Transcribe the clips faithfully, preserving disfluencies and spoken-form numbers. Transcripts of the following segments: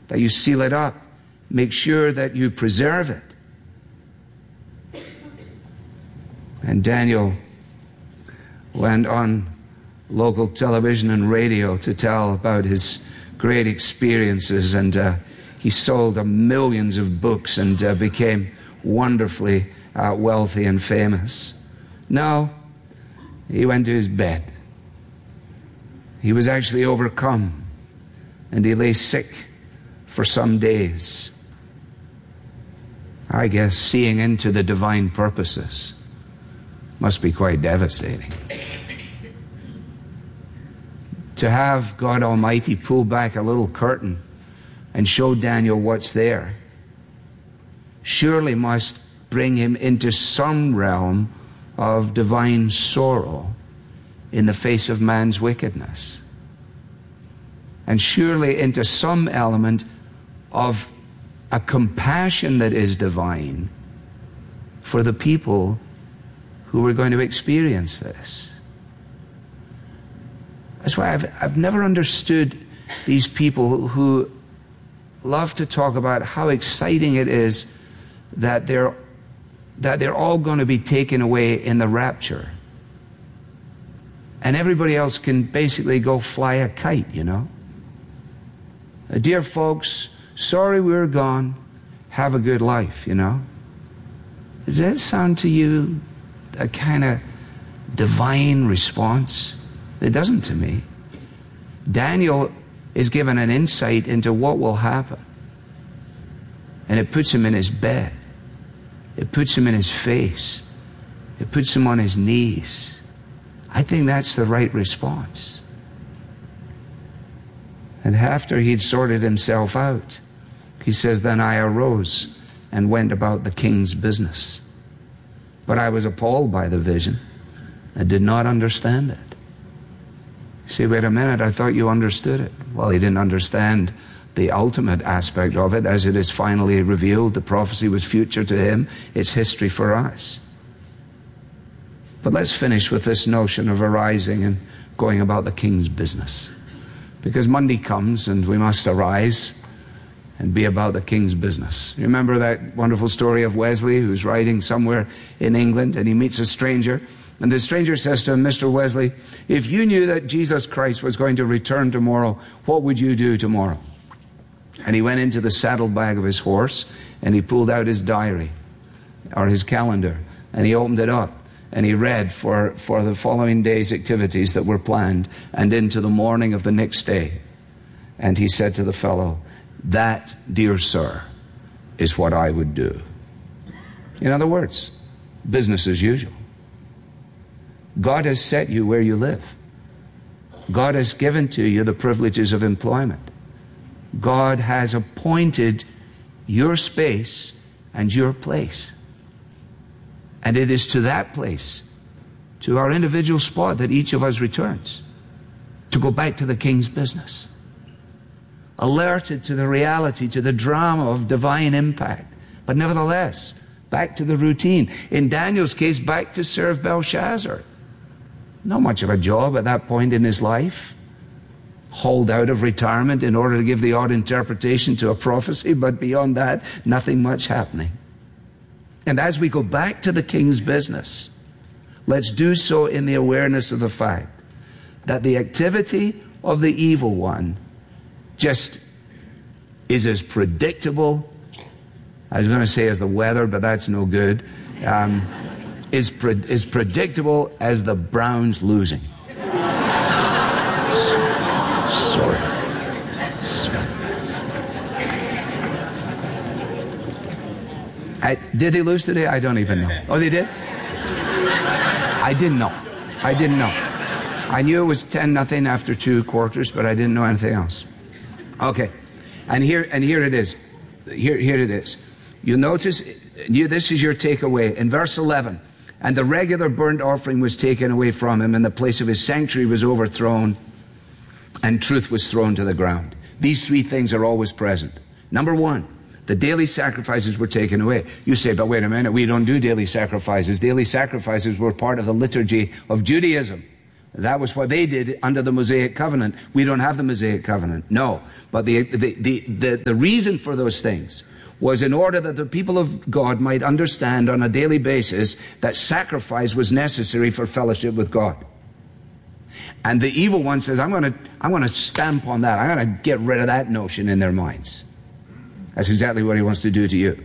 that you seal it up. Make sure that you preserve it. And Daniel went on local television and radio to tell about his great experiences, and uh, he sold uh, millions of books and uh, became wonderfully uh, wealthy and famous. No, he went to his bed. He was actually overcome, and he lay sick for some days. I guess seeing into the divine purposes must be quite devastating. To have God Almighty pull back a little curtain and show Daniel what's there surely must bring him into some realm of divine sorrow in the face of man's wickedness, and surely into some element of a compassion that is divine for the people who are going to experience this. That's why I've, I've never understood these people who love to talk about how exciting it is that they're, that they're all going to be taken away in the rapture. And everybody else can basically go fly a kite, you know. Uh, dear folks, sorry we're gone. Have a good life, you know. Does that sound to you a kind of divine response? It doesn't to me. Daniel is given an insight into what will happen. And it puts him in his bed. It puts him in his face. It puts him on his knees. I think that's the right response. And after he'd sorted himself out, he says, then I arose and went about the king's business. But I was appalled by the vision. I did not understand it. You say, wait a minute, I thought you understood it. Well, he didn't understand the ultimate aspect of it as it is finally revealed. The prophecy was future to him. It's history for us. But let's finish with this notion of arising and going about the king's business. Because Monday comes and we must arise and be about the king's business. Remember that wonderful story of Wesley, who's riding somewhere in England and he meets a stranger. And the stranger says to him, Mister Wesley, if you knew that Jesus Christ was going to return tomorrow, what would you do tomorrow? And he went into the saddlebag of his horse and he pulled out his diary or his calendar and he opened it up and he read for, for the following day's activities that were planned and into the morning of the next day. And he said to the fellow, that, dear sir, is what I would do. In other words, business as usual. God has set you where you live. God has given to you the privileges of employment. God has appointed your space and your place. And it is to that place, to our individual spot, that each of us returns, to go back to the king's business. Alerted to the reality, to the drama of divine impact. But nevertheless, back to the routine. In Daniel's case, back to serve Belshazzar. Not much of a job at that point in his life. Hauled out of retirement in order to give the odd interpretation to a prophecy, but beyond that, nothing much happening. And as we go back to the king's business, let's do so in the awareness of the fact that the activity of the evil one just is as predictable, I was going to say as the weather, but that's no good, um, is, pre- is predictable as the Browns losing. Sorry. Sorry. I, did they lose today? I don't even know. Oh, they did? I didn't know. I didn't know. I knew it was ten nothing after two quarters, but I didn't know anything else. Okay. And here and here it is. Here, here it is. You notice, you, this is your takeaway. In verse eleven, and the regular burnt offering was taken away from him, and the place of his sanctuary was overthrown, and truth was thrown to the ground. These three things are always present. Number one, the daily sacrifices were taken away. You say, but wait a minute, we don't do daily sacrifices. Daily sacrifices were part of the liturgy of Judaism. That was what they did under the Mosaic covenant. We don't have the Mosaic covenant. No. But the, the, the, the, the reason for those things was in order that the people of God might understand on a daily basis that sacrifice was necessary for fellowship with God. And the evil one says, I'm going to, I'm going to stamp on that. I'm going to get rid of that notion in their minds. That's exactly what he wants to do to you.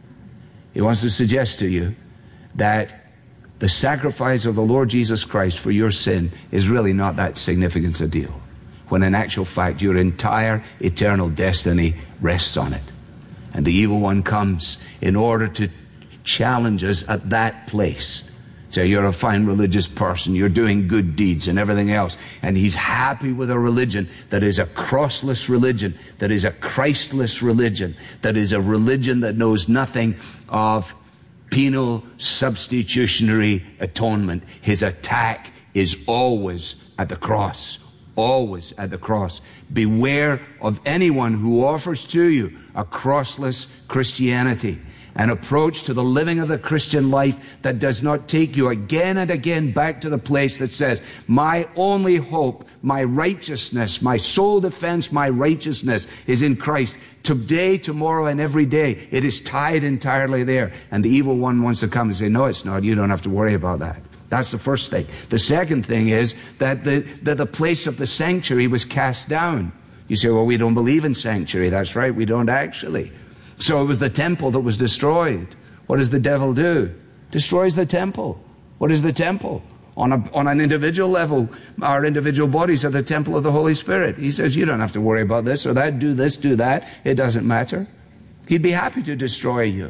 He wants to suggest to you that the sacrifice of the Lord Jesus Christ for your sin is really not that significant a deal, when in actual fact your entire eternal destiny rests on it. And the evil one comes in order to challenge us at that place. Say, you're a fine religious person, you're doing good deeds and everything else. And he's happy with a religion that is a crossless religion, that is a Christless religion, that is a religion that knows nothing of penal substitutionary atonement. His attack is always at the cross. Always at the cross. Beware of anyone who offers to you a crossless Christianity, an approach to the living of the Christian life that does not take you again and again back to the place that says, my only hope, my righteousness, my sole defense, my righteousness is in Christ. Today, tomorrow, and every day, it is tied entirely there. And the evil one wants to come and say, no, it's not. You don't have to worry about that. That's the first thing. The second thing is that the, that the place of the sanctuary was cast down. You say, well, we don't believe in sanctuary. That's right, we don't actually. So it was the temple that was destroyed. What does the devil do? Destroys the temple. What is the temple? On a, on an individual level, our individual bodies are the temple of the Holy Spirit. He says, you don't have to worry about this or that, do this, do that. It doesn't matter. He'd be happy to destroy you.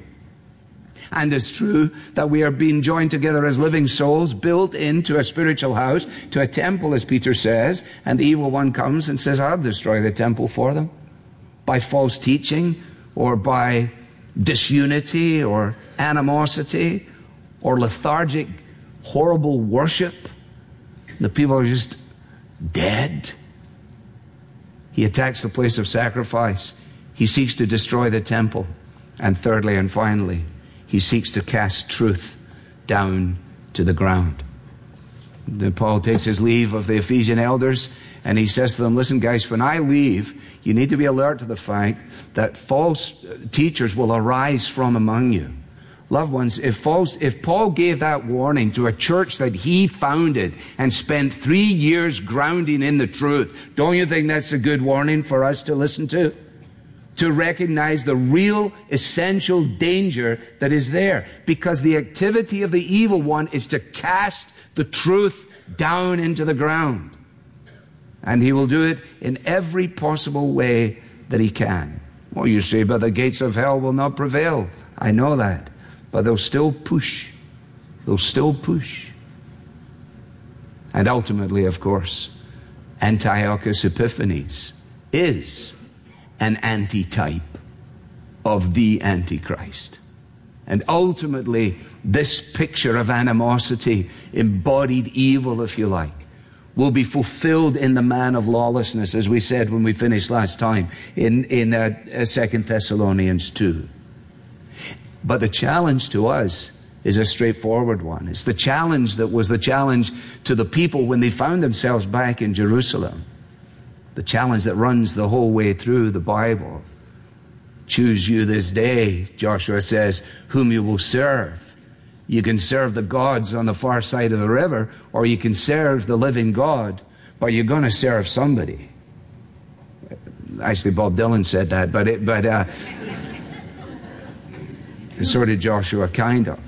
And it's true that we are being joined together as living souls, built into a spiritual house, to a temple, as Peter says, and the evil one comes and says, I'll destroy the temple for them by false teaching, or by disunity, or animosity, or lethargic, horrible worship. The people are just dead. He attacks the place of sacrifice. He seeks to destroy the temple. And thirdly and finally, he seeks to cast truth down to the ground. Then Paul takes his leave of the Ephesian elders, and he says to them, listen guys, when I leave, you need to be alert to the fact that false teachers will arise from among you. Loved ones, if, false, if Paul gave that warning to a church that he founded and spent three years grounding in the truth, don't you think that's a good warning for us to listen to? To recognize the real essential danger that is there. Because the activity of the evil one is to cast the truth down into the ground. And he will do it in every possible way that he can. Well, you say, but the gates of hell will not prevail. I know that. But they'll still push. They'll still push. And ultimately, of course, Antiochus Epiphanes is an antitype of the Antichrist. And ultimately, this picture of animosity, embodied evil, if you like, will be fulfilled in the man of lawlessness, as we said when we finished last time in, in uh, Second Thessalonians two. But the challenge to us is a straightforward one. It's the challenge that was the challenge to the people when they found themselves back in Jerusalem. The challenge that runs the whole way through the Bible. Choose you this day, Joshua says, whom you will serve. You can serve the gods on the far side of the river, or you can serve the living God, but you're going to serve somebody. Actually, Bob Dylan said that, but it, but uh, and so did Joshua, kind of.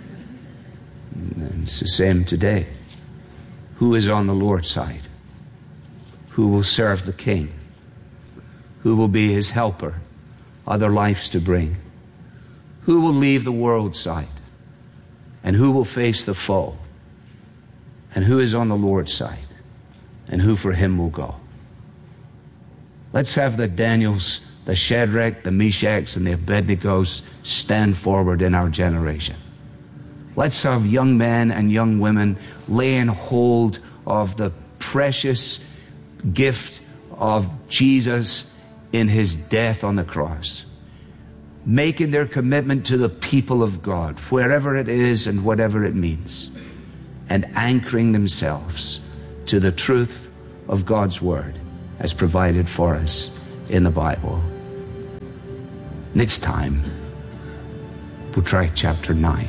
And it's the same today. Who is on the Lord's side? Who will serve the King? Who will be his helper? Other lives to bring? Who will leave the world's side? And who will face the foe? And who is on the Lord's side? And who for him will go? Let's have the Daniels, the Shadrach, the Meshachs, and the Abednegos stand forward in our generation. Let's have young men and young women laying hold of the precious gift of Jesus in his death on the cross, making their commitment to the people of God, wherever it is and whatever it means, and anchoring themselves to the truth of God's Word as provided for us in the Bible. Next time, we'll try chapter nine.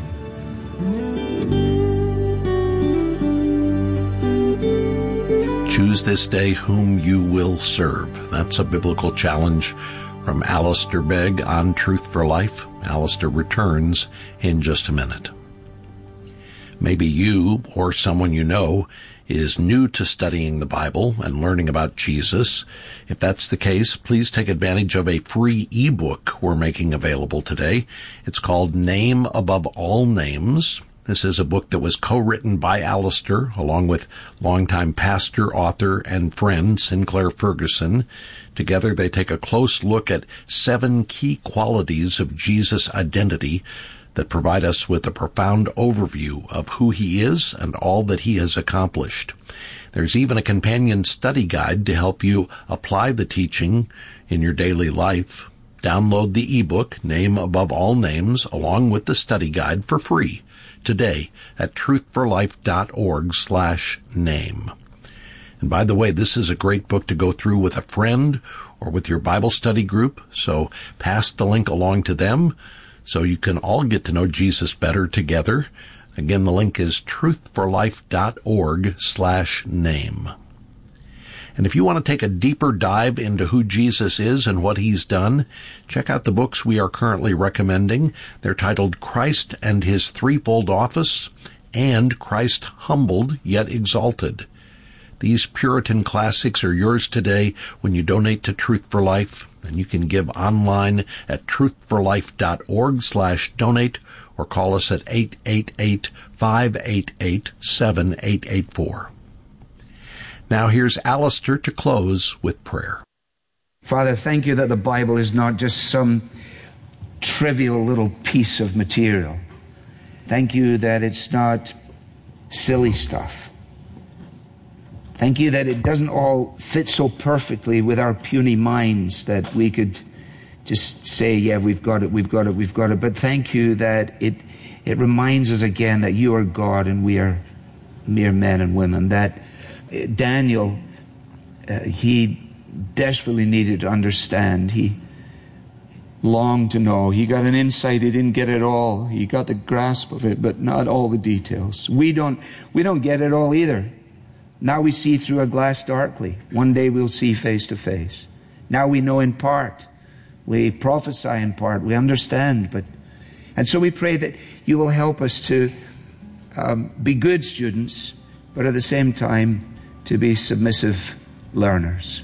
Choose this day whom you will serve. That's a biblical challenge from Alistair Begg on Truth for Life. Alistair returns in just a minute. Maybe you or someone you know is new to studying the Bible and learning about Jesus. If that's the case, please take advantage of a free ebook we're making available today. It's called Name Above All Names. This is a book that was co-written by Alistair along with longtime pastor, author, and friend Sinclair Ferguson. Together they take a close look at seven key qualities of Jesus' identity that provide us with a profound overview of who he is and all that he has accomplished. There's even a companion study guide to help you apply the teaching in your daily life. Download the ebook, Name Above All Names, along with the study guide for free today at truthforlife.org slash name. And by the way, this is a great book to go through with a friend or with your Bible study group, so pass the link along to them so you can all get to know Jesus better together. Again, the link is truthforlife.org slash name. And if you want to take a deeper dive into who Jesus is and what he's done, check out the books we are currently recommending. They're titled Christ and His Threefold Office and Christ Humbled Yet Exalted. These Puritan classics are yours today when you donate to Truth for Life, and you can give online at truthforlife.org slash donate or call us at eight eight eight, five eight eight, seven eight eight four. Now here's Alistair to close with prayer. Father, thank you that the Bible is not just some trivial little piece of material. Thank you that it's not silly stuff. Thank you that it doesn't all fit so perfectly with our puny minds that we could just say, yeah, we've got it, we've got it, we've got it. But thank you that it it reminds us again that you are God and we are mere men and women. That uh, Daniel, uh, he desperately needed to understand. He longed to know. He got an insight. He didn't get it all. He got the grasp of it, but not all the details. We don't, we don't get it all either. Now we see through a glass darkly. One day we'll see face to face. Now we know in part. We prophesy in part. We understand. But, and so we pray that you will help us to um, be good students, but at the same time to be submissive learners.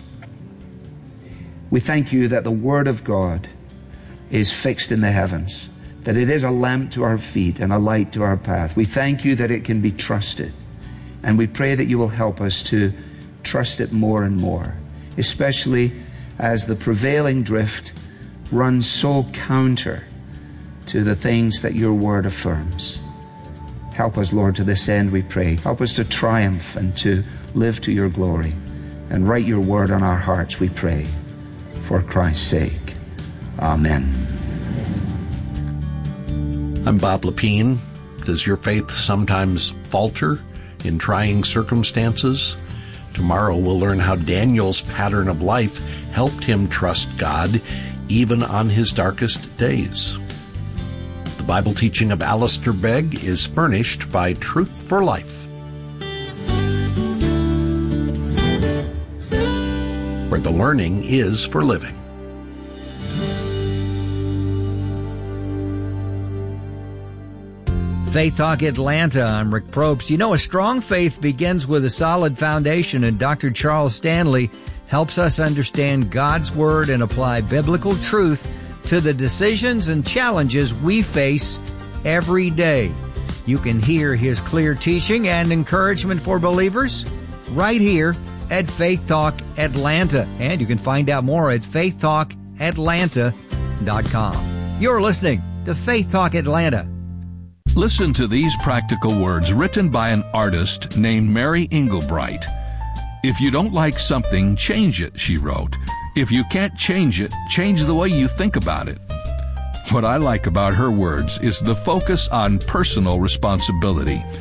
We thank you that the Word of God is fixed in the heavens, that it is a lamp to our feet and a light to our path. We thank you that it can be trusted. And we pray that you will help us to trust it more and more, especially as the prevailing drift runs so counter to the things that your word affirms. Help us, Lord, to this end, we pray. Help us to triumph and to live to your glory. And write your word on our hearts, we pray, for Christ's sake. Amen. I'm Bob Lepine. Does your faith sometimes falter in trying circumstances? Tomorrow we'll learn how Daniel's pattern of life helped him trust God even on his darkest days. The Bible teaching of Alistair Begg is furnished by Truth for Life, where the learning is for living. Faith Talk Atlanta, I'm Rick Probst. You know, a strong faith begins with a solid foundation, and Doctor Charles Stanley helps us understand God's Word and apply biblical truth to the decisions and challenges we face every day. You can hear his clear teaching and encouragement for believers right here at Faith Talk Atlanta. And you can find out more at faith talk atlanta dot com. You're listening to Faith Talk Atlanta. Listen to these practical words written by an artist named Mary Engelbright. If you don't like something, change it, she wrote. If you can't change it, change the way you think about it. What I like about her words is the focus on personal responsibility.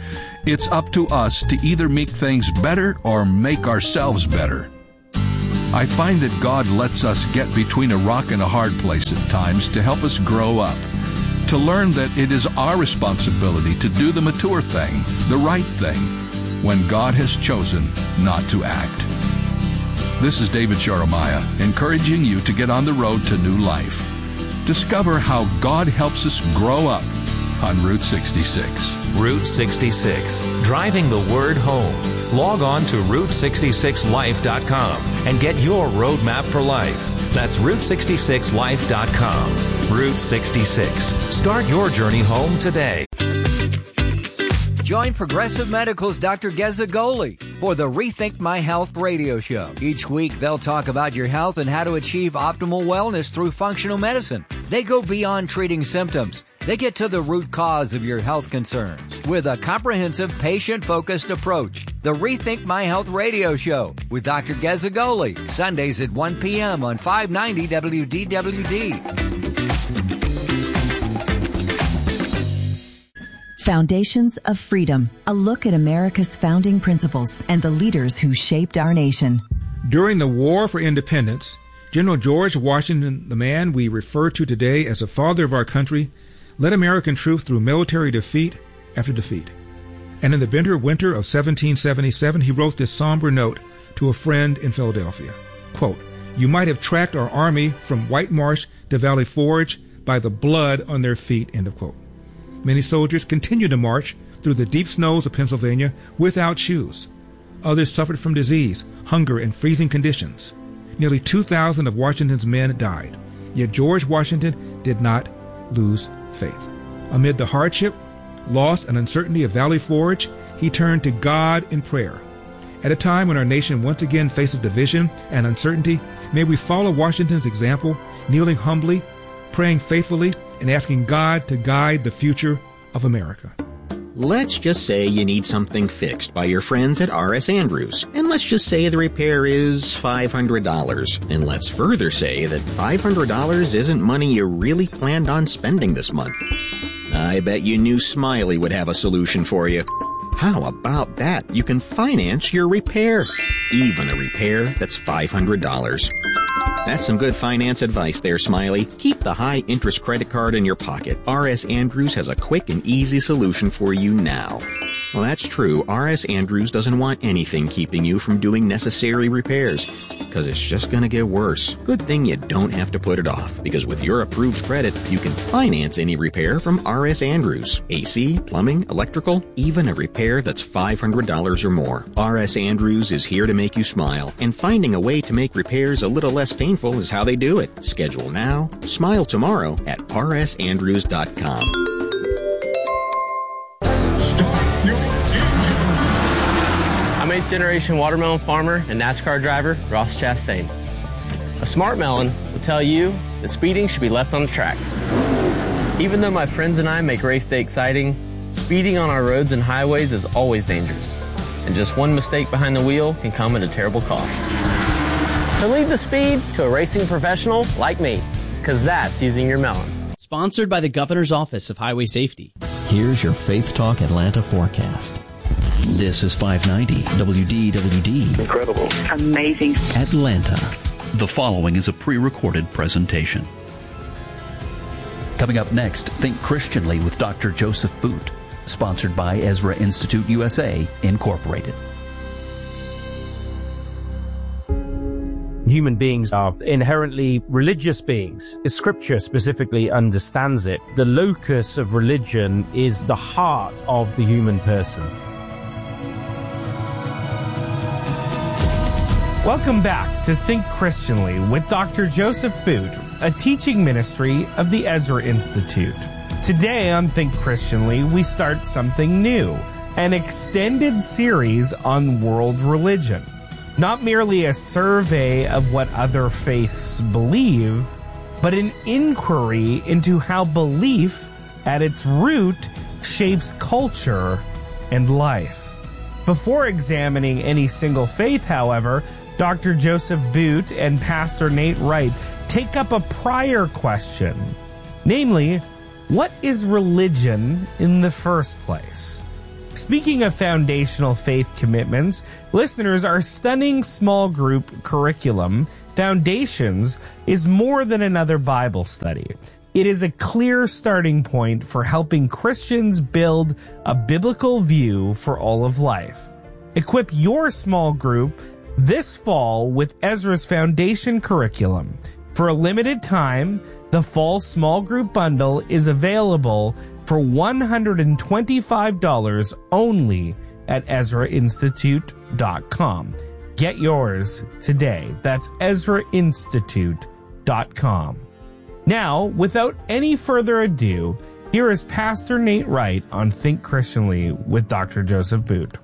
It's up to us to either make things better or make ourselves better. I find that God lets us get between a rock and a hard place at times to help us grow up, to learn that it is our responsibility to do the mature thing, the right thing, when God has chosen not to act. This is David Jeremiah, encouraging you to get on the road to new life. Discover how God helps us grow up on Route sixty-six. Route sixty-six, driving the word home. Log on to route sixty-six life dot com and get your roadmap for life. That's route sixty-six life dot com. Route sixty-six. Start your journey home today. Join Progressive Medical's Doctor Geza Goli for the Rethink My Health radio show. Each week, they'll talk about your health and how to achieve optimal wellness through functional medicine. They go beyond treating symptoms. They get to the root cause of your health concerns with a comprehensive, patient-focused approach. The Rethink My Health radio show with Doctor Geza Goli, Sundays at one p.m. on five ninety W D W D. Foundations of Freedom, a look at America's founding principles and the leaders who shaped our nation. During the War for Independence, General George Washington, the man we refer to today as the father of our country, led American troops through military defeat after defeat. And in the bitter winter of seventeen seventy-seven, he wrote this somber note to a friend in Philadelphia. Quote, "You might have tracked our army from White Marsh to Valley Forge by the blood on their feet," end of quote. Many soldiers continued to march through the deep snows of Pennsylvania without shoes. Others suffered from disease, hunger, and freezing conditions. Nearly two thousand of Washington's men died. Yet George Washington did not lose faith. Amid the hardship, loss, and uncertainty of Valley Forge, he turned to God in prayer. At a time when our nation once again faces division and uncertainty, may we follow Washington's example, kneeling humbly, praying faithfully, and asking God to guide the future of America. Let's just say you need something fixed by your friends at R S Andrews, and let's just say the repair is five hundred dollars. And let's further say that five hundred dollars isn't money you really planned on spending this month. I bet you knew Smiley would have a solution for you. How about that? You can finance your repair, even a repair that's five hundred dollars. That's some good finance advice there, Smiley. Keep the high-interest credit card in your pocket. R S Andrews has a quick and easy solution for you now. Well, that's true. R S Andrews doesn't want anything keeping you from doing necessary repairs, because it's just going to get worse. Good thing you don't have to put it off, because with your approved credit, you can finance any repair from R S Andrews. A C, plumbing, electrical, even a repair that's five hundred dollars or more. R S Andrews is here to make you smile, and finding a way to make repairs a little less painful is how they do it. Schedule now, smile tomorrow at r s andrews dot com. I'm eighth generation watermelon farmer and NASCAR driver Ross Chastain. A smart melon will tell you that speeding should be left on the track. Even though my friends and I make race day exciting, speeding on our roads and highways is always dangerous. And just one mistake behind the wheel can come at a terrible cost. So leave the speed to a racing professional like me, because that's using your melon. Sponsored by the Governor's Office of Highway Safety. Here's your Faith Talk Atlanta forecast. This is five ninety W D W D. Incredible. Amazing. Atlanta. The following is a pre-recorded presentation. Coming up next, Think Christianly with Doctor Joseph Boot. Sponsored by Ezra Institute U S A, Incorporated. Human beings are inherently religious beings. Scripture specifically understands it. The locus of religion is the heart of the human person. Welcome back to Think Christianly with Doctor Joseph Boot, a teaching ministry of the Ezra Institute. Today on Think Christianly, we start something new, an extended series on world religion. Not merely a survey of what other faiths believe, but an inquiry into how belief, at its root, shapes culture and life. Before examining any single faith, however, Doctor Joseph Boot and Pastor Nate Wright take up a prior question, namely, what is religion in the first place? Speaking of foundational faith commitments, listeners, our stunning small group curriculum, Foundations, is more than another Bible study. It is a clear starting point for helping Christians build a biblical view for all of life. Equip your small group this fall with Ezra's Foundation curriculum. For a limited time, the fall small group bundle is available for one hundred twenty-five dollars only at Ezra Institute dot com. Get yours today. That's Ezra Institute dot com. Now, without any further ado, here is Pastor Nate Wright on Think Christianly with Doctor Joseph Boot.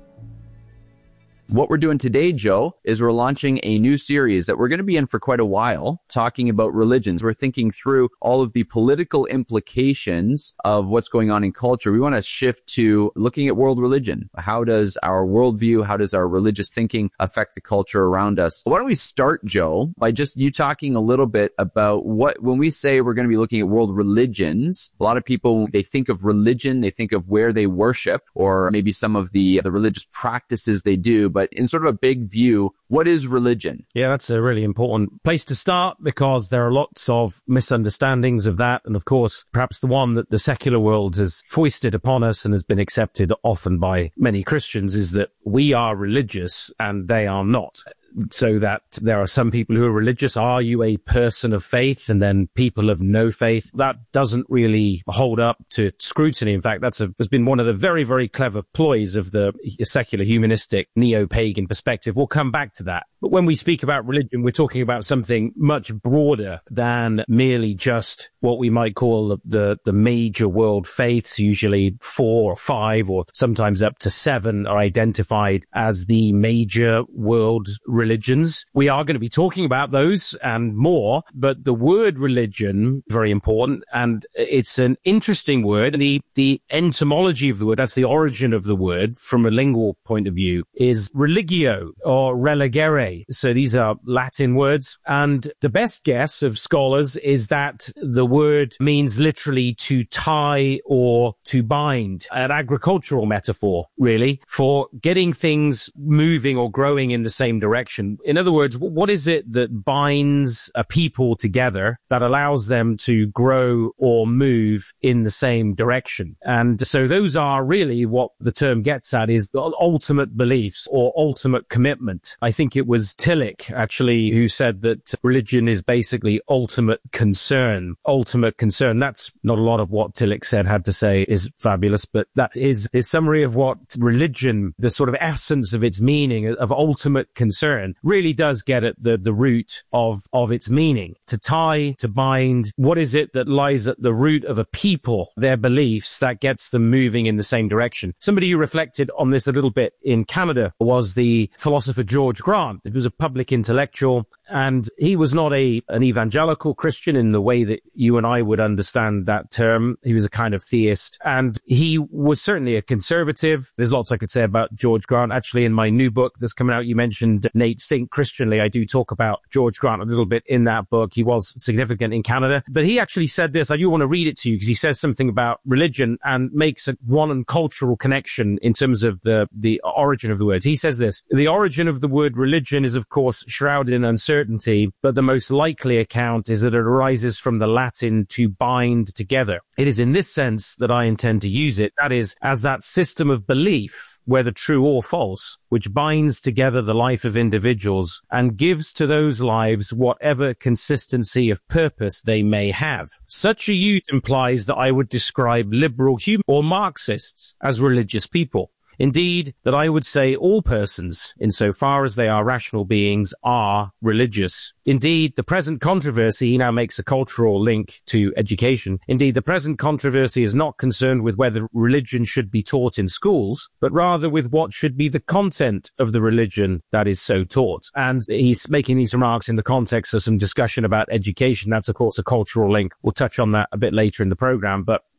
What we're doing today, Joe, is we're launching a new series that we're going to be in for quite a while, talking about religions. We're thinking through all of the political implications of what's going on in culture. We want to shift to looking at world religion. How does our worldview, how does our religious thinking affect the culture around us? Why don't we start, Joe, by just you talking a little bit about what, when we say we're going to be looking at world religions, a lot of people, they think of religion, they think of where they worship, or maybe some of the, the religious practices they do, but But in sort of a big view, what is religion? Yeah, that's a really important place to start because there are lots of misunderstandings of that. And of course, perhaps the one that the secular world has foisted upon us and has been accepted often by many Christians is that we are religious and they are not. So that there are some people who are religious. Are you a person of faith? And then people of no faith. That doesn't really hold up to scrutiny. In fact, that's a, has been one of the very, very clever ploys of the secular humanistic neo-pagan perspective. We'll come back to that. But when we speak about religion, we're talking about something much broader than merely just what we might call the, the, the major world faiths. Usually four or five or sometimes up to seven are identified as the major world religions. We are going to be talking about those and more, but the word religion, very important, and it's an interesting word. The, the etymology of the word, that's the origin of the word from a lingual point of view, is religio or religere. So these are Latin words, and the best guess of scholars is that the word means literally to tie or to bind, an agricultural metaphor, really, for getting things moving or growing in the same direction. In other words, what is it that binds a people together that allows them to grow or move in the same direction? And so those are really what the term gets at, is the ultimate beliefs or ultimate commitment. I think it was Tillich, actually, who said that religion is basically ultimate concern. Ultimate concern. That's not a lot of what Tillich said had to say is fabulous, but that is his summary of what religion, the sort of essence of its meaning, of ultimate concern, really does get at the, the root of, of its meaning. To tie, to bind, what is it that lies at the root of a people, their beliefs, that gets them moving in the same direction? Somebody who reflected on this a little bit in Canada was the philosopher George Grant. He was a public intellectual, and he was not a an evangelical Christian in the way that you and I would understand that term. He was a kind of theist, and he was certainly a conservative. There's lots I could say about George Grant. Actually, in my new book that's coming out, you mentioned Nate Think Christianly. I do talk about George Grant a little bit in that book. He was significant in Canada, but he actually said this. I do want to read it to you because he says something about religion and makes a one cultural connection in terms of the, the origin of the words. He says this: the origin of the word religion is, of course, shrouded in uncertainty, but the most likely account is that it arises from the Latin to bind together. It is in this sense that I intend to use it, that is, as that system of belief, whether true or false, which binds together the life of individuals and gives to those lives whatever consistency of purpose they may have. Such a use implies that I would describe liberal human or Marxists as religious people. Indeed, that I would say all persons, insofar as they are rational beings, are religious. Indeed, the present controversy, he now makes a cultural link to education. Indeed, the present controversy is not concerned with whether religion should be taught in schools, but rather with what should be the content of the religion that is so taught. And he's making these remarks in the context of some discussion about education. That's, of course, a cultural link. We'll touch on that a bit later in the program. But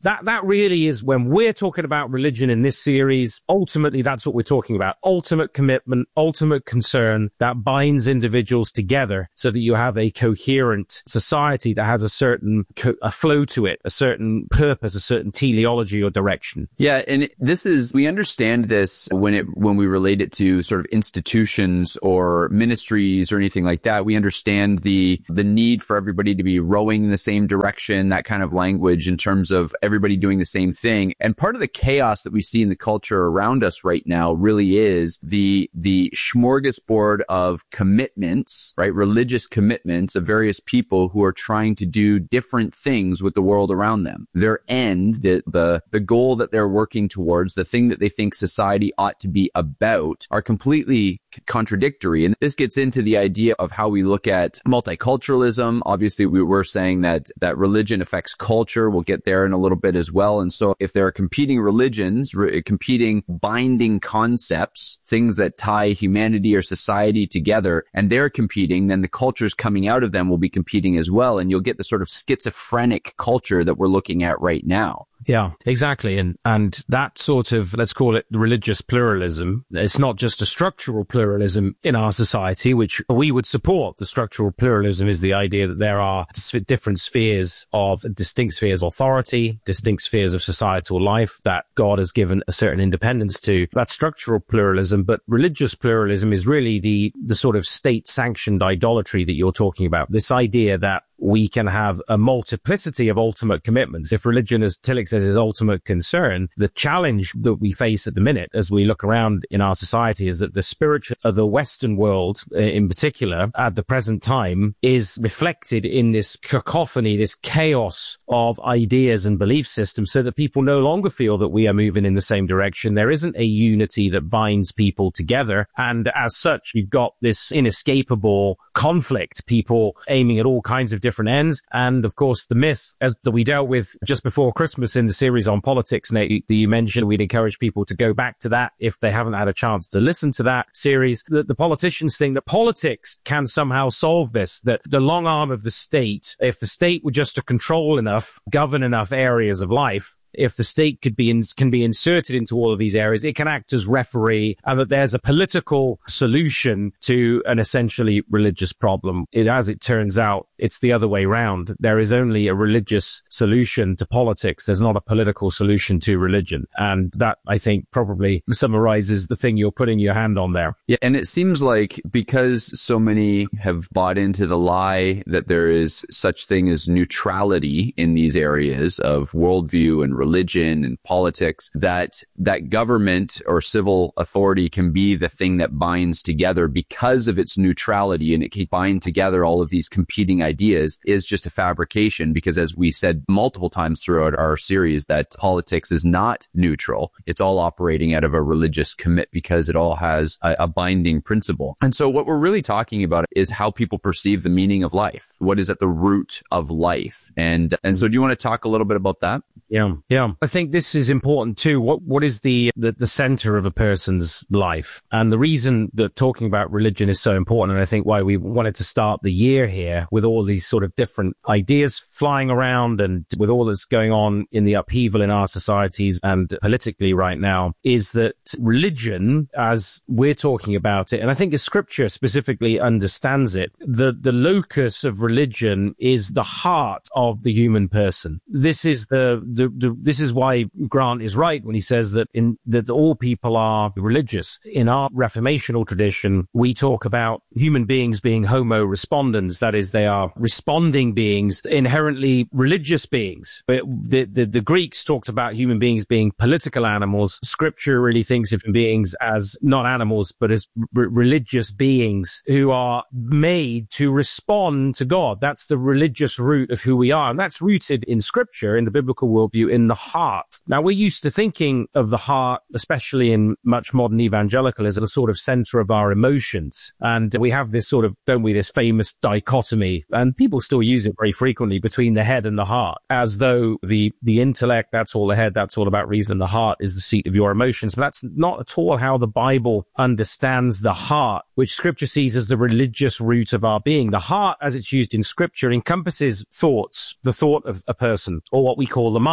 that, that really is when we're talking about religion in this series. Ultimately, that's what we're talking about. Ultimate commitment, ultimate concern that binds individuals together so that you have a coherent society that has a certain co- a flow to it, a certain purpose, a certain teleology or direction. Yeah. And this is, we understand this when it, when we relate it to sort of institutions or ministries or anything like that. We understand the, the need for everybody to be rowing in the same direction, that kind of language in terms of everybody doing the same thing. And part of the chaos that we see in the culture around us right now really is the, the smorgasbord of commitments, right? Religious commitments of various people who are trying to do different things with the world around them. Their end, the, the, the goal that they're working towards, the thing that they think society ought to be about are completely contradictory. And this gets into the idea of how we look at multiculturalism. Obviously, we were saying that, that religion affects culture. We'll get there in a little bit as well. And so if there are competing religions, re- competing binding concepts, things that tie humanity or society together, and they're competing, then the cultures coming out of them will be competing as well. And you'll get the sort of schizophrenic culture that we're looking at right now. Yeah, exactly. And, and that sort of, let's call it religious pluralism. It's not just a structural pluralism in our society, which we would support. The structural pluralism is the idea that there are different spheres of distinct spheres of authority, distinct spheres of societal life that God has given a certain independence to. That's structural pluralism, but religious pluralism is really the, the sort of state sanctioned idolatry that you're talking about. This idea that we can have a multiplicity of ultimate commitments. If religion, as Tillich says, is ultimate concern, the challenge that we face at the minute as we look around in our society is that the spiritual of the Western world in particular at the present time is reflected in this cacophony, this chaos of ideas and belief systems, so that people no longer feel that we are moving in the same direction. There isn't a unity that binds people together. And as such, you've got this inescapable conflict, people aiming at all kinds of different different ends. And of course, the myth as, that we dealt with just before Christmas in the series on politics, Nate, that you mentioned, we'd encourage people to go back to that if they haven't had a chance to listen to that series. That the politicians think that politics can somehow solve this, that the long arm of the state, if the state were just to control enough, govern enough areas of life, if the state could be in, can be inserted into all of these areas, it can act as referee, and that there's a political solution to an essentially religious problem. It, as it turns out, it's the other way round. There is only a religious solution to politics. There's not a political solution to religion. And that, I think, probably summarizes the thing you're putting your hand on there. Yeah, and it seems like because so many have bought into the lie that there is such thing as neutrality in these areas of worldview and religion and politics, that that government or civil authority can be the thing that binds together because of its neutrality, and it can bind together all of these competing ideas, is just a fabrication. Because as we said multiple times throughout our series, that politics is not neutral. It's all operating out of a religious commit because it all has a, a binding principle. And so what we're really talking about is how people perceive the meaning of life. What is at the root of life? And, and so do you want to talk a little bit about that? Yeah. Yeah. I think this is important too. What, what is the, the, the center of a person's life? And the reason that talking about religion is so important, and I think why we wanted to start the year here with all these sort of different ideas flying around and with all that's going on in the upheaval in our societies and politically right now, is that religion, as we're talking about it, and I think the scripture specifically understands it, the, the locus of religion is the heart of the human person. This is the, the The, the, this is why Grant is right when he says that in that all people are religious. In our Reformational tradition, we talk about human beings being homo respondens, that is, they are responding beings, inherently religious beings. But the, the, the Greeks talked about human beings being political animals. Scripture really thinks of human beings as not animals, but as r- religious beings who are made to respond to God. That's the religious root of who we are. And that's rooted in Scripture, in the biblical world. View in the heart. Now, we're used to thinking of the heart, especially in much modern evangelicalism, as a sort of center of our emotions. And we have this sort of, don't we, this famous dichotomy, and people still use it very frequently, between the head and the heart, as though the, the intellect, that's all the head, that's all about reason. The heart is the seat of your emotions. But that's not at all how the Bible understands the heart, which Scripture sees as the religious root of our being. The heart, as it's used in Scripture, encompasses thoughts, the thought of a person, or what we call the mind.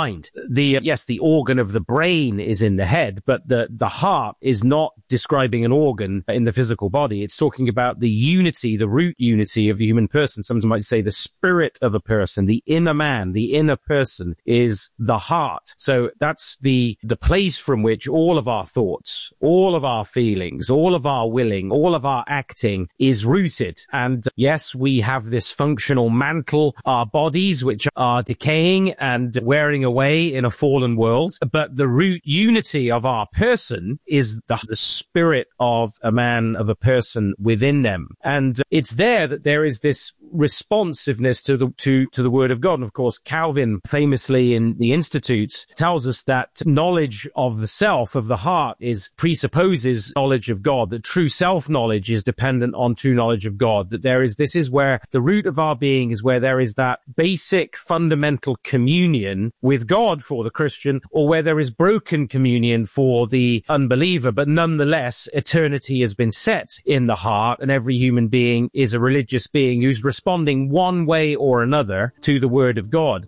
mind. The, yes, the organ of the brain is in the head, but the, the heart is not describing an organ in the physical body. It's talking about the unity, the root unity of the human person. Some might say the spirit of a person, the inner man, the inner person is the heart. So that's the, the place from which all of our thoughts, all of our feelings, all of our willing, all of our acting is rooted. And yes, we have this functional mantle, our bodies, which are decaying and wearing away in a fallen world. But the root unity of our person is the, the spirit of a man, of a person within them. And it's there that there is this responsiveness to the, to, to the word of God. And of course, Calvin famously in the Institutes tells us that knowledge of the self, of the heart, is presupposes knowledge of God, that true self-knowledge is dependent on true knowledge of God, that there is, this is where the root of our being is, where there is that basic fundamental communion with God for the Christian, or where there is broken communion for the unbeliever. But nonetheless, eternity has been set in the heart, and every human being is a religious being who's responding one way or another to the word of God.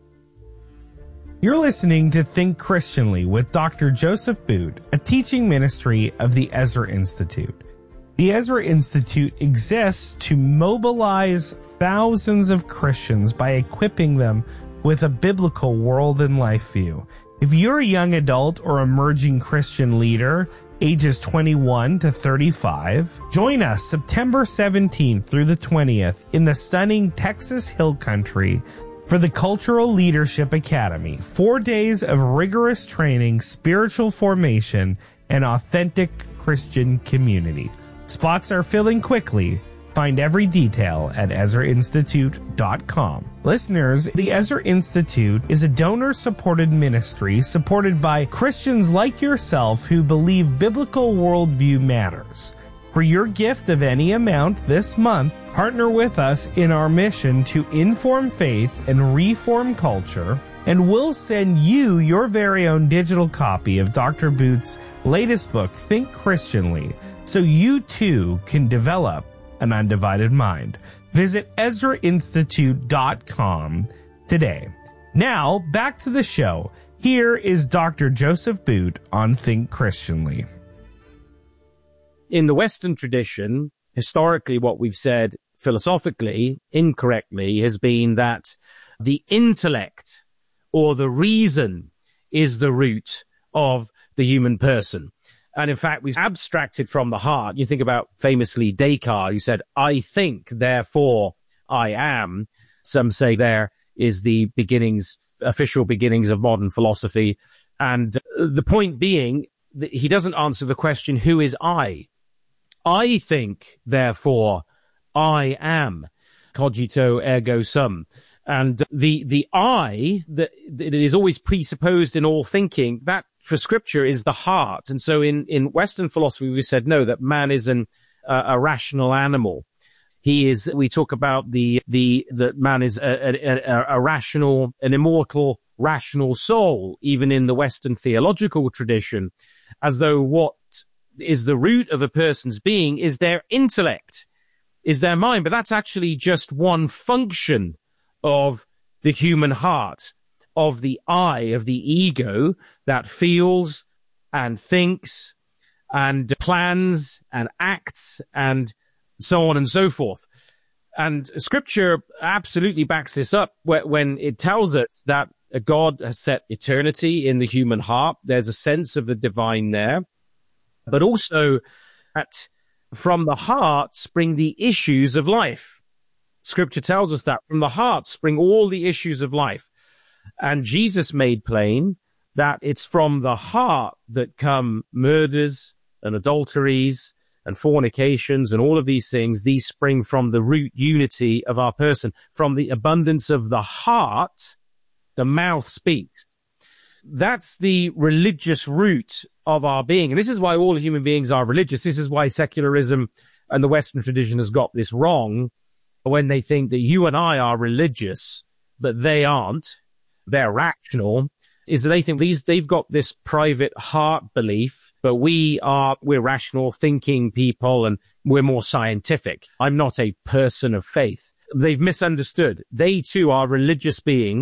You're listening to Think Christianly with Doctor Joseph Boot, a teaching ministry of the Ezra Institute. The Ezra Institute exists to mobilize thousands of Christians by equipping them with a biblical world and life view. If you're a young adult or emerging Christian leader, ages twenty-one to thirty-five, join us September seventeenth through the twentieth in the stunning Texas Hill Country for the Cultural Leadership Academy. Four days of rigorous training, spiritual formation, and authentic Christian community. Spots are filling quickly. Find every detail at Ezra Institute dot com. Listeners, the Ezra Institute is a donor-supported ministry supported by Christians like yourself who believe biblical worldview matters. For your gift of any amount this month, partner with us in our mission to inform faith and reform culture, and we'll send you your very own digital copy of Doctor Boot's latest book, Think Christianly, so you too can develop an undivided mind. Visit Ezra Institute dot com today. Now, back to the show. Here is Doctor Joseph Boot on Think Christianly. In the Western tradition, historically, what we've said philosophically, incorrectly, has been that the intellect or the reason is the root of the human person. And in fact, we've abstracted from the heart. You think about famously Descartes, who said, I think, therefore I am. Some say there is the beginnings, official beginnings of modern philosophy. And the point being that he doesn't answer the question, who is I? I think, therefore I am. Cogito ergo sum. And the, the I that, that is always presupposed in all thinking, that for scripture is the heart. And so in, in Western philosophy, we said, no, that man is an, uh, a rational animal. He is, we talk about the, the, that man is a, a, a, a rational, an immortal, rational soul, even in the Western theological tradition, as though what is the root of a person's being is their intellect, is their mind. But that's actually just one function of the human heart, of the I, of the ego that feels and thinks and plans and acts and so on and so forth. And scripture absolutely backs this up when it tells us that God has set eternity in the human heart. There's a sense of the divine there, but also that from the heart spring the issues of life. Scripture tells us that from the heart spring all the issues of life. And Jesus made plain that it's from the heart that come murders and adulteries and fornications and all of these things. These spring from the root unity of our person. From the abundance of the heart, the mouth speaks. That's the religious root of our being. And this is why all human beings are religious. This is why secularism and the Western tradition has got this wrong when they think that you and I are religious, but they aren't. They're rational. Is that they think these, they've got this private heart belief, but we are, we're rational thinking people and we're more scientific. I'm not a person of faith. They've misunderstood. They too are religious beings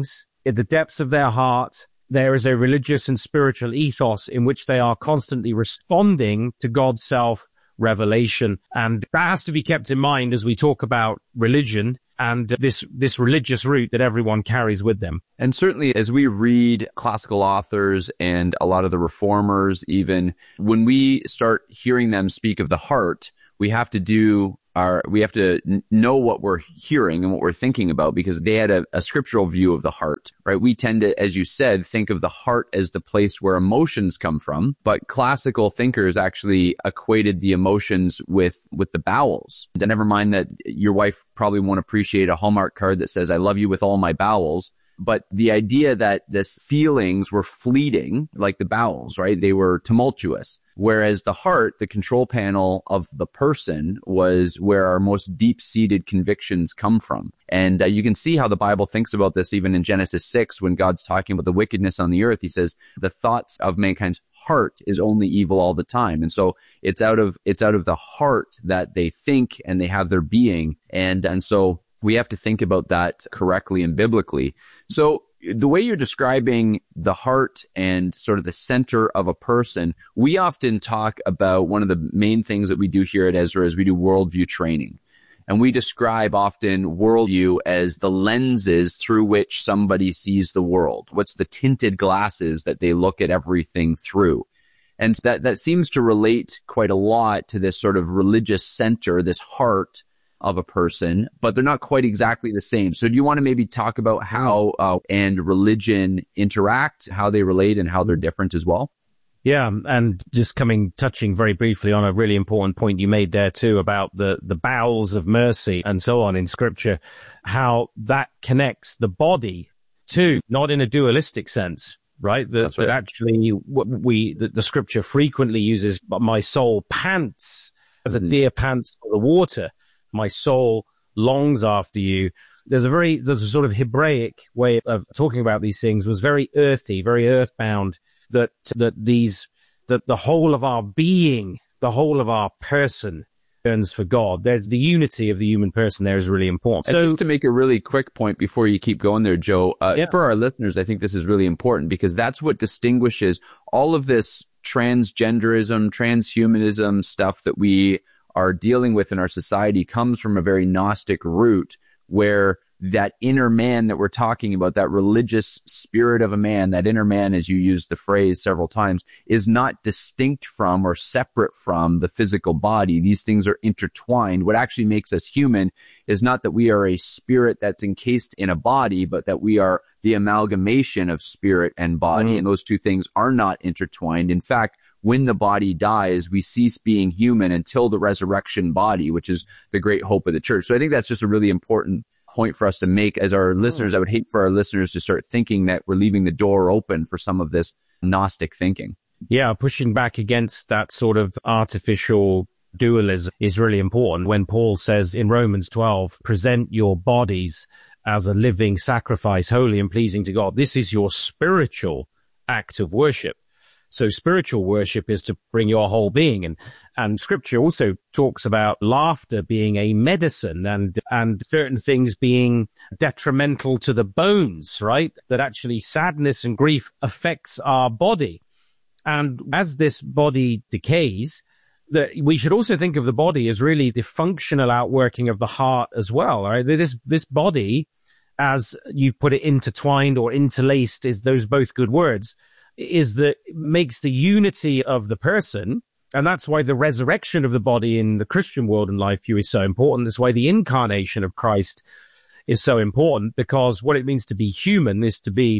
at the depths of their heart, there is a religious and spiritual ethos in which they are constantly responding to God's self-revelation. And that has to be kept in mind as we talk about religion and this this religious root that everyone carries with them. And certainly as we read classical authors and a lot of the reformers, even when we start hearing them speak of the heart, we have to do our, we have to know what we're hearing and what we're thinking about, because they had a, a scriptural view of the heart, right? We tend to, as you said, think of the heart as the place where emotions come from, but classical thinkers actually equated the emotions with, with the bowels. And never mind that your wife probably won't appreciate a Hallmark card that says, I love you with all my bowels. But the idea that this feelings were fleeting, like the bowels, right? They were tumultuous. Whereas the heart, the control panel of the person, was where our most deep-seated convictions come from. And uh, you can see how the Bible thinks about this even in Genesis six, when God's talking about the wickedness on the earth. He says the thoughts of mankind's heart is only evil all the time. And so it's out of, it's out of the heart that they think and they have their being. And, and so we have to think about that correctly and biblically. So the way you're describing the heart and sort of the center of a person, we often talk about one of the main things that we do here at Ezra is we do worldview training. And we describe often worldview as the lenses through which somebody sees the world. What's the tinted glasses that they look at everything through? And that, that seems to relate quite a lot to this sort of religious center, this heart of a person, but they're not quite exactly the same. So do you want to maybe talk about how uh, and religion interact, how they relate, and how they're different as well? Yeah, and just coming, touching very briefly on a really important point you made there too about the, the bowels of mercy and so on in Scripture, how that connects the body to, not in a dualistic sense, right? That, That's right. that actually what we, the, the Scripture frequently uses, my soul pants as a deer pants for the water. My soul longs after you. There's a very, there's a sort of Hebraic way of talking about these things, was very earthy, very earthbound, that, that these, that the whole of our being, the whole of our person yearns for God. There's the unity of the human person there is really important. And So, just to make a really quick point before you keep going there, Joe, uh, Yeah. for our listeners, I think this is really important because that's what distinguishes all of this transgenderism, transhumanism stuff that we are dealing with in our society comes from a very Gnostic root, where that inner man that we're talking about, that religious spirit of a man, that inner man, as you used the phrase several times, is not distinct from or separate from the physical body. These things are intertwined. What actually makes us human is not that we are a spirit that's encased in a body, but that we are the amalgamation of spirit and body. Mm. And those two things are not intertwined. In fact, when the body dies, we cease being human until the resurrection body, which is the great hope of the church. So I think that's just a really important point for us to make as our listeners. I would hate for our listeners to start thinking that we're leaving the door open for some of this Gnostic thinking. yeah, pushing back against that sort of artificial dualism is really important. When Paul says in Romans twelve, present your bodies as a living sacrifice, holy and pleasing to God. This is your spiritual act of worship. So spiritual worship is to bring your whole being. And, and Scripture also talks about laughter being a medicine and, and certain things being detrimental to the bones, right? That actually sadness and grief affects our body. And as this body decays, that we should also think of the body as really the functional outworking of the heart as well, right? This, this body, as you put it, intertwined or interlaced, is those both good words, is that makes the unity of the person. And that's why the resurrection of the body in the Christian world and life view is so important. That's why the incarnation of Christ is so important, because what it means to be human is to be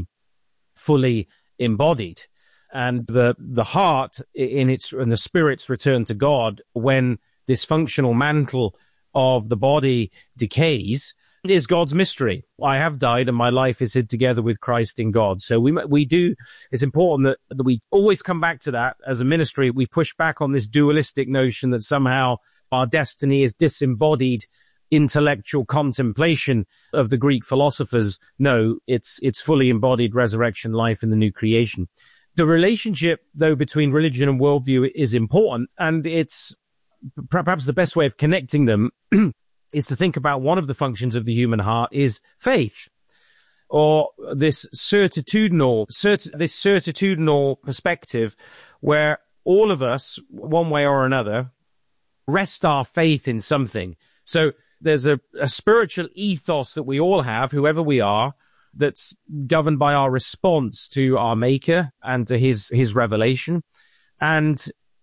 fully embodied. And the, the heart in its, and the spirit's return to God, when this functional mantle of the body decays, is God's mystery. I have died and my life is hid together with Christ in God. So we we do, it's important that, that we always come back to that as a ministry. We push back on this dualistic notion that somehow our destiny is disembodied intellectual contemplation of the Greek philosophers. No, it's it's fully embodied resurrection life in the new creation. The relationship, though, between religion and worldview is important, and it's perhaps the best way of connecting them is to think about one of the functions of the human heart is faith. or this certitudinal, cert, this certitudinal perspective where all of us, one way or another, rest our faith in something. So there's a, a spiritual ethos that we all have, whoever we are, that's governed by our response to our Maker and to his, his revelation. And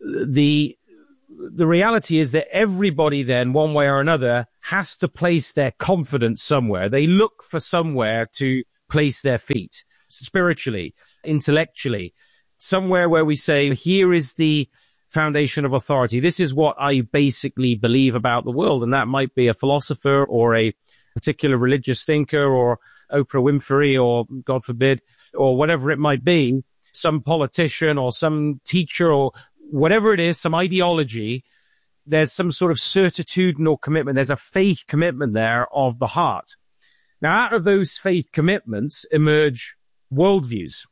the, the reality is that everybody then, one way or another, has to place their confidence somewhere. They look for somewhere to place their feet, spiritually, intellectually, somewhere where we say, here is the foundation of authority. This is what I basically believe about the world. And that might be a philosopher or a particular religious thinker or Oprah Winfrey or, God forbid, or whatever it might be, some politician or some teacher or whatever it is, some ideology. There's some sort of certitudinal commitment. There's a faith commitment there of the heart. Now, out of those faith commitments emerge worldviews,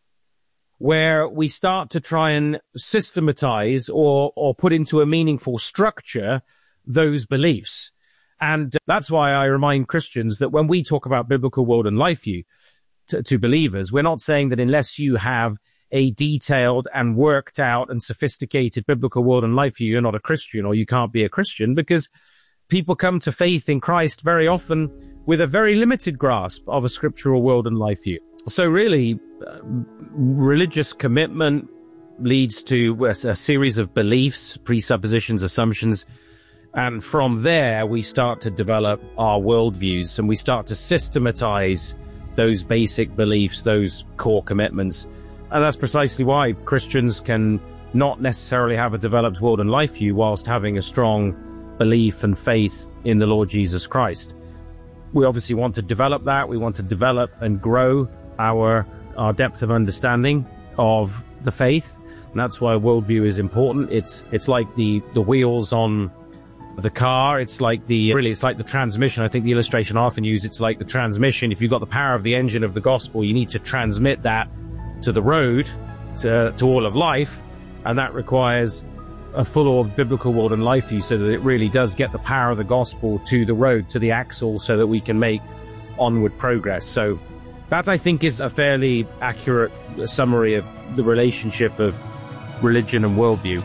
where we start to try and systematize or, or put into a meaningful structure those beliefs. And that's why I remind Christians that when we talk about biblical world and life view to, to believers, we're not saying that unless you have a detailed and worked out and sophisticated biblical world and life view, you're not a Christian or you can't be a Christian, because people come to faith in Christ very often with a very limited grasp of a scriptural world and life view. So really, uh, religious commitment leads to a, a series of beliefs, presuppositions, assumptions. And from there, we start to develop our worldviews and we start to systematize those basic beliefs, those core commitments. And that's precisely why Christians can not necessarily have a developed world and life view whilst having a strong belief and faith in the Lord Jesus Christ. We obviously want to develop that. We want to develop and grow our our depth of understanding of the faith. And that's why worldview is important. It's it's like the, the wheels on the car. It's like the, really, it's like the transmission. I think the illustration I often use, it's like the transmission. If you've got the power of the engine of the gospel, you need to transmit that to the road, to, to all of life. And that requires a full biblical world and life view so that it really does get the power of the gospel to the road, to the axle, so that we can make onward progress. So that, I think, is a fairly accurate summary of the relationship of religion and worldview.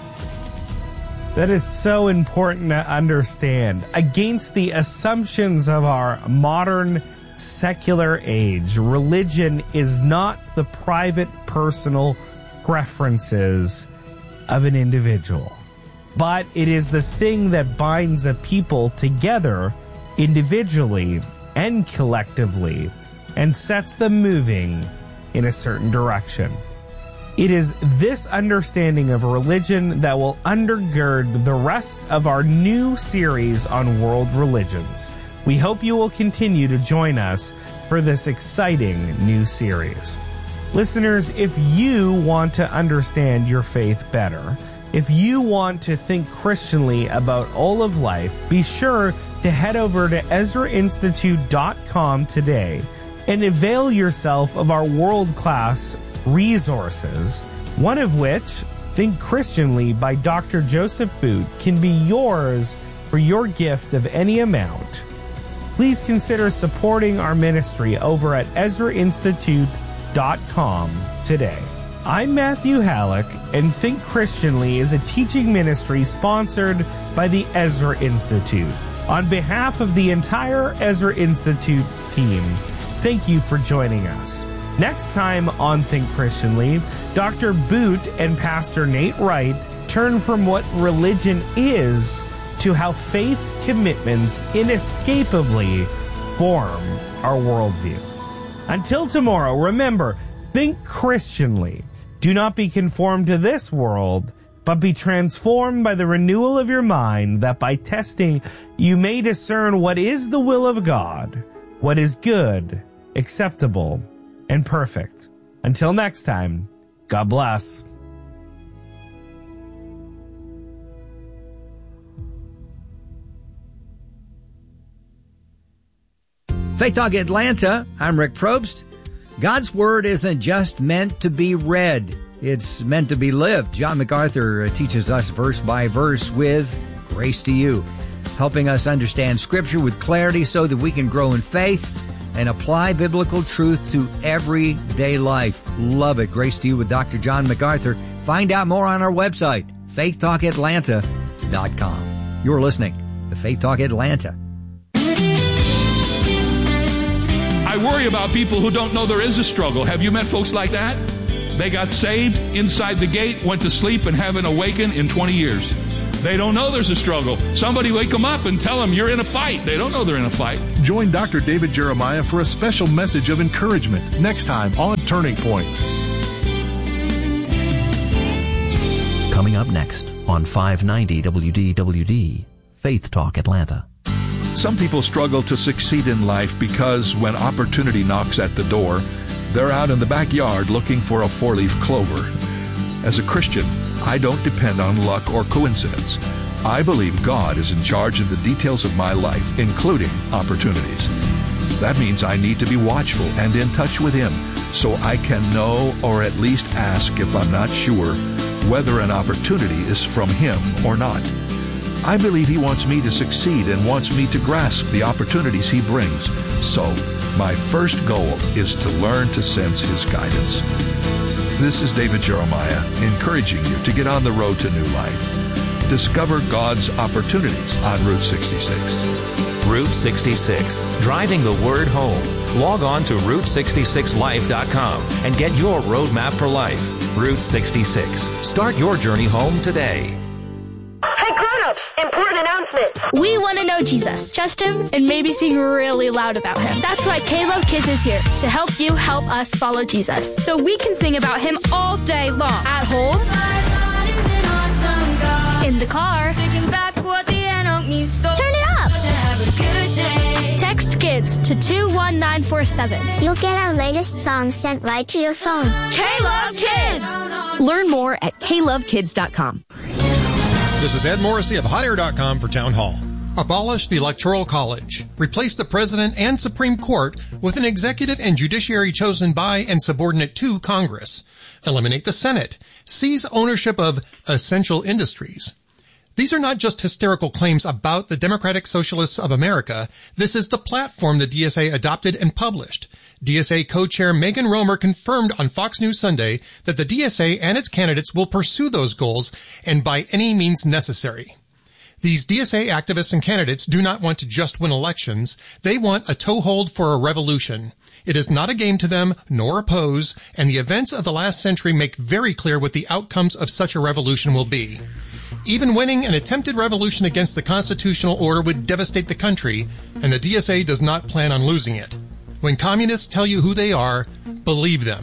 That is so important to understand. Against the assumptions of our modern secular age, religion is not the private, personal preferences of an individual, but it is the thing that binds a people together individually and collectively and sets them moving in a certain direction. It is this understanding of religion that will undergird the rest of our new series on world religions. We hope you will continue to join us for this exciting new series. Listeners, if you want to understand your faith better, if you want to think Christianly about all of life, be sure to head over to Ezra Institute dot com today and avail yourself of our world-class resources, one of which, Think Christianly by Doctor Joseph Boot, can be yours for your gift of any amount. Please consider supporting our ministry over at Ezra Institute dot com today. I'm Matthew Halleck, and Think Christianly is a teaching ministry sponsored by the Ezra Institute. On behalf of the entire Ezra Institute team, thank you for joining us. Next time on Think Christianly, Doctor Boot and Pastor Nate Wright turn from what religion is to how faith commitments inescapably form our worldview. Until tomorrow, remember, think Christianly. Do not be conformed to this world, but be transformed by the renewal of your mind, that by testing you may discern what is the will of God, what is good, acceptable, and perfect. Until next time, God bless. Faith Talk Atlanta, I'm Rick Probst. God's Word isn't just meant to be read. It's meant to be lived. John MacArthur teaches us verse by verse with Grace to You, helping us understand Scripture with clarity so that we can grow in faith and apply biblical truth to everyday life. Love it. Grace to you with Doctor John MacArthur. Find out more on our website, faith talk atlanta dot com. You're listening to Faith Talk Atlanta. I worry about people who don't know there is a struggle. Have you met folks like that? They got saved inside the gate, went to sleep, and haven't awakened in twenty years. They don't know there's a struggle. Somebody wake them up and tell them you're in a fight. They don't know they're in a fight. Join Doctor David Jeremiah for a special message of encouragement next time on Turning Point. Coming up next on five ninety W D W D, Faith Talk Atlanta. Some people struggle to succeed in life because when opportunity knocks at the door, they're out in the backyard looking for a four-leaf clover. As a Christian, I don't depend on luck or coincidence. I believe God is in charge of the details of my life, including opportunities. That means I need to be watchful and in touch with Him so I can know or at least ask if I'm not sure whether an opportunity is from Him or not. I believe He wants me to succeed and wants me to grasp the opportunities He brings. So, my first goal is to learn to sense His guidance. This is David Jeremiah, encouraging you to get on the road to new life. Discover God's opportunities on Route sixty-six. Route sixty-six, driving the word home. Log on to route sixty-six life dot com and get your roadmap for life. Route sixty-six. Start your journey home today. Hey grown-ups, important announcement. We want to know Jesus, trust Him, and maybe sing really loud about Him. That's why K-Love Kids is here to help you help us follow Jesus. So we can sing about Him all day long. At home, in the car, turn it up. Text KIDS to two one nine four seven. You'll get our latest songs sent right to your phone. K-Love Kids! Learn more at K love kids dot com. This is Ed Morrissey of hot air dot com for Town Hall. Abolish the Electoral College. Replace the President and Supreme Court with an executive and judiciary chosen by and subordinate to Congress. Eliminate the Senate. Seize ownership of essential industries. These are not just hysterical claims about the Democratic Socialists of America. This is the platform the D S A adopted and published. D S A co-chair Megan Romer confirmed on Fox News Sunday that the D S A and its candidates will pursue those goals and by any means necessary. These D S A activists and candidates do not want to just win elections. They want a toehold for a revolution. It is not a game to them, nor a pose, and the events of the last century make very clear what the outcomes of such a revolution will be. Even winning an attempted revolution against the constitutional order would devastate the country, and the D S A does not plan on losing it. When communists tell you who they are, believe them.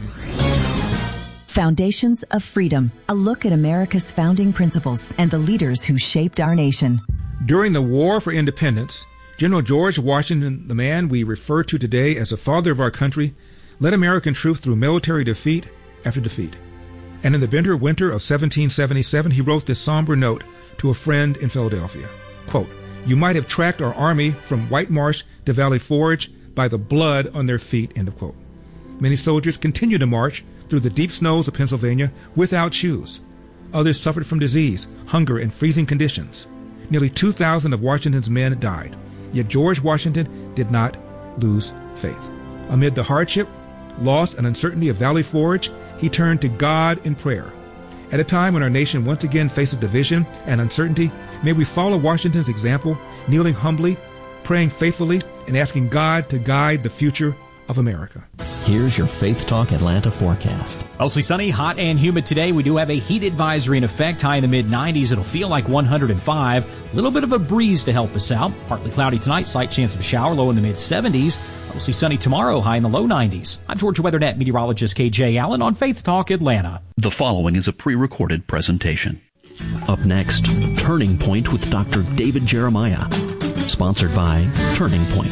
Foundations of Freedom, a look at America's founding principles and the leaders who shaped our nation. During the War for Independence, General George Washington, the man we refer to today as the father of our country, led American troops through military defeat after defeat. And in the bitter winter of seventeen seventy-seven, he wrote this somber note to a friend in Philadelphia. Quote, "You might have tracked our army from White Marsh to Valley Forge by the blood on their feet," end of quote. Many soldiers continued to march through the deep snows of Pennsylvania without shoes. Others suffered from disease, hunger, and freezing conditions. Nearly two thousand of Washington's men died. Yet George Washington did not lose faith. Amid the hardship, loss, and uncertainty of Valley Forge, he turned to God in prayer. At a time when our nation once again faces division and uncertainty, may we follow Washington's example, kneeling humbly, praying faithfully, and asking God to guide the future of America. Here's your Faith Talk Atlanta forecast. Mostly sunny, hot and humid today. We do have a heat advisory in effect, high in the mid nineties. It'll feel like one hundred five. A little bit of a breeze to help us out. Partly cloudy tonight, slight chance of a shower, low in the mid seventies. Mostly sunny tomorrow, high in the low nineties. I'm Georgia WeatherNet meteorologist K J Allen on Faith Talk Atlanta. The following is a pre-recorded presentation. Up next, Turning Point with Doctor David Jeremiah. Sponsored by Turning Point.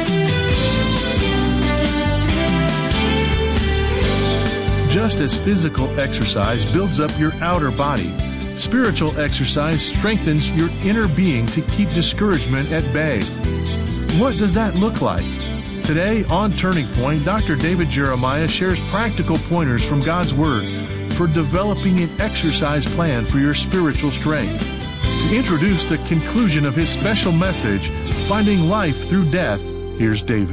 Just as physical exercise builds up your outer body, spiritual exercise strengthens your inner being to keep discouragement at bay. What does that look like? Today on Turning Point, Doctor David Jeremiah shares practical pointers from God's Word for developing an exercise plan for your spiritual strength. To introduce the conclusion of his special message, Finding Life Through Death, here's David.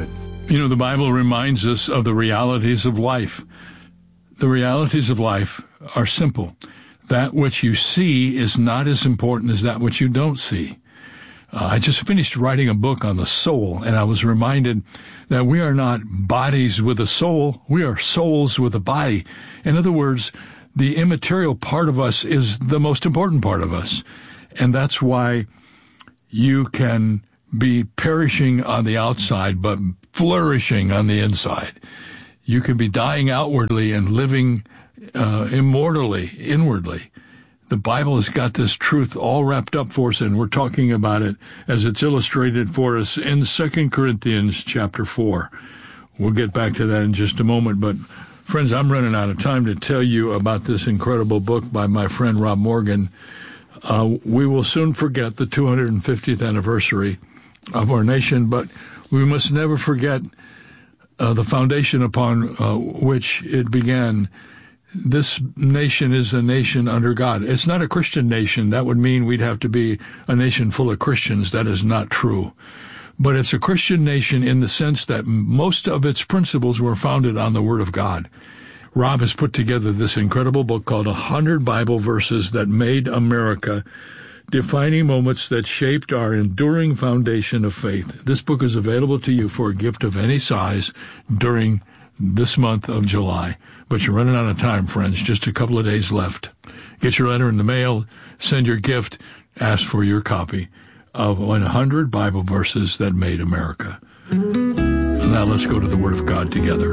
You know, the Bible reminds us of the realities of life. The realities of life are simple. That which you see is not as important as that which you don't see. Uh, I just finished writing a book on the soul, and I was reminded that we are not bodies with a soul. We are souls with a body. In other words, the immaterial part of us is the most important part of us. And that's why you can be perishing on the outside, but flourishing on the inside. You can be dying outwardly and living uh, immortally, inwardly. The Bible has got this truth all wrapped up for us, and we're talking about it as it's illustrated for us in Second Corinthians chapter four. We'll get back to that in just a moment, but friends, I'm running out of time to tell you about this incredible book by my friend Rob Morgan. Uh, we will soon forget the two hundred fiftieth anniversary of our nation, but we must never forget uh, the foundation upon uh, which it began. This nation is a nation under God. It's not a Christian nation. That would mean we'd have to be a nation full of Christians. That is not true. But it's a Christian nation in the sense that most of its principles were founded on the Word of God. Rob has put together this incredible book called one hundred Bible Verses That Made America, Defining Moments That Shaped Our Enduring Foundation of Faith. This book is available to you for a gift of any size during this month of July. But you're running out of time, friends. Just a couple of days left. Get your letter in the mail, send your gift, ask for your copy of one hundred Bible Verses That Made America. Now let's go to the Word of God together.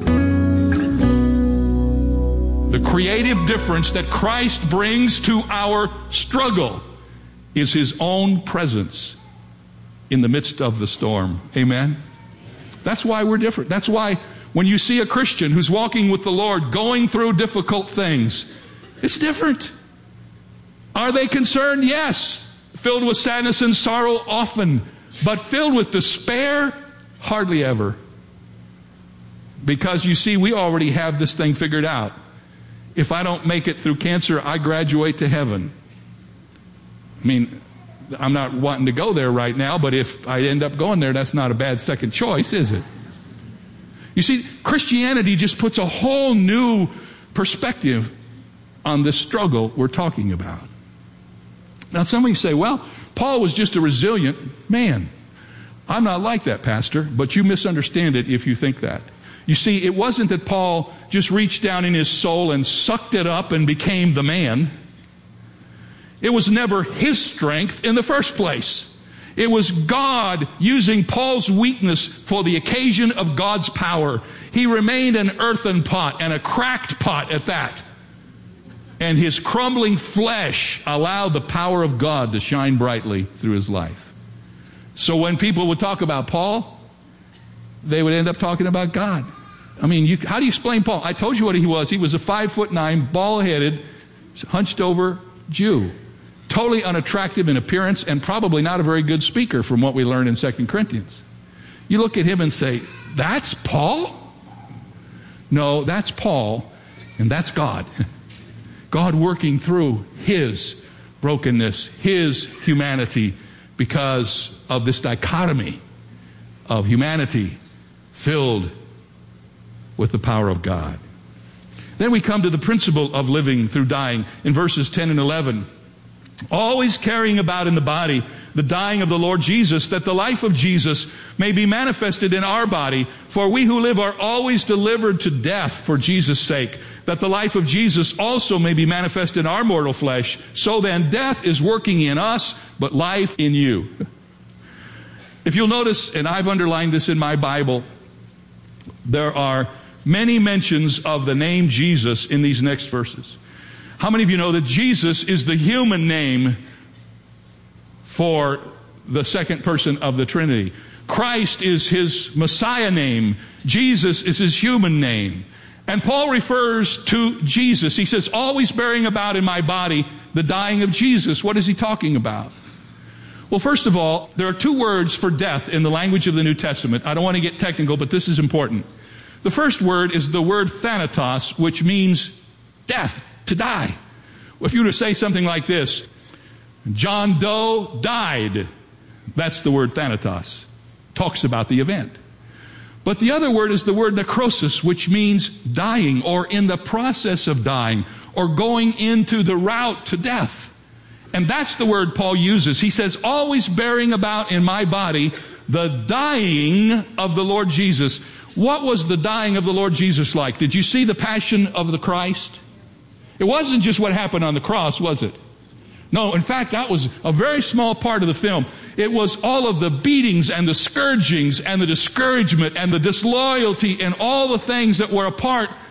The creative difference that Christ brings to our struggle is His own presence in the midst of the storm. Amen? That's why we're different. That's why when you see a Christian who's walking with the Lord going through difficult things, it's different. Are they concerned? Yes. Filled with sadness and sorrow? Often. But filled with despair? Hardly ever. Because you see, we already have this thing figured out. If I don't make it through cancer, I graduate to heaven. I mean, I'm not wanting to go there right now, but if I end up going there, that's not a bad second choice, is it? You see, Christianity just puts a whole new perspective on this struggle we're talking about. Now, some of you say, well, Paul was just a resilient man. I'm not like that, Pastor, but you misunderstand it if you think that. You see, it wasn't that Paul just reached down in his soul and sucked it up and became the man. It was never his strength in the first place. It was God using Paul's weakness for the occasion of God's power. He remained an earthen pot, and a cracked pot at that. And his crumbling flesh allowed the power of God to shine brightly through his life. So when people would talk about Paul, they would end up talking about God. I mean, you, how do you explain Paul? I told you what he was. He was a five foot nine, bald-headed, hunched over Jew. Totally unattractive in appearance and probably not a very good speaker from what we learned in Second Corinthians. You look at him and say, that's Paul? No, that's Paul, and that's God. God working through his brokenness, his humanity, because of this dichotomy of humanity filled with the power of God. Then we come to the principle of living through dying in verses ten and eleven. Always carrying about in the body the dying of the Lord Jesus, that the life of Jesus may be manifested in our body. For we who live are always delivered to death for Jesus' sake, that the life of Jesus also may be manifest in our mortal flesh. So then death is working in us, but life in you. If you'll notice, and I've underlined this in my Bible, there are many mentions of the name Jesus in these next verses. How many of you know that Jesus is the human name for the second person of the Trinity? Christ is his Messiah name. Jesus is his human name. And Paul refers to Jesus. He says, always bearing about in my body the dying of Jesus. What is he talking about? Well, first of all, there are two words for death in the language of the New Testament. I don't want to get technical, but this is important. The first word is the word thanatos, which means death, to die. If you were to say something like this, John Doe died, that's the word thanatos. Talks about the event. But the other word is the word necrosis, which means dying, or in the process of dying, or going into the route to death. And that's the word Paul uses. He says, always bearing about in my body the dying of the Lord Jesus. What was the dying of the Lord Jesus like? Did you see the passion of the Christ? It wasn't just what happened on the cross, was it? No, in fact, that was a very small part of the film. It was all of the beatings and the scourgings and the discouragement and the disloyalty and all the things that were a part